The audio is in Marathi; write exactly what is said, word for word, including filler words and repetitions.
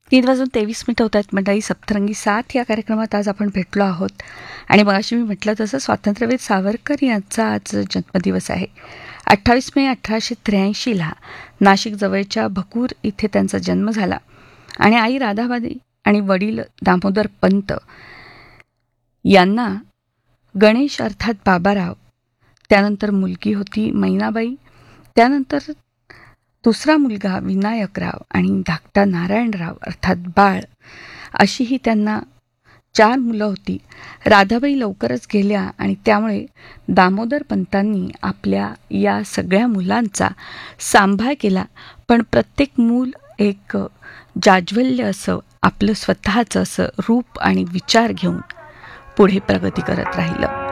तीन वाजून तेवीस मिनिटं होत आहेत मंडळी. सप्तरंगी साथ या कार्यक्रमात आज आपण भेटलो आहोत. आणि मगाशी मी म्हटलं तसं स्वातंत्र्यवीर सावरकर यांचा आज जन्मदिवस आहे. अठ्ठावीस मे अठराशे त्र्याऐंशीला नाशिक जवळच्या भकूर इथे त्यांचा जन्म झाला. आणि आई राधाबाई आणि वडील दामोदर पंत यांना गणेश अर्थात बाबाराव, त्यानंतर मुलगी होती मैनाबाई, त्यानंतर दुसरा मुलगा विनायकराव आणि धाकटा नारायणराव अर्थात बाळ, अशीही त्यांना चार मुलं होती. राधाबाई लवकरच गेल्या आणि त्यामुळे दामोदर पंतांनी आपल्या या सगळ्या मुलांचा सांभाळ केला. पण प्रत्येक मूल एक जाज्वल्य असं आपलं स्वतःचं असं रूप आणि विचार घेऊन पुढे प्रगती करत राहिलं.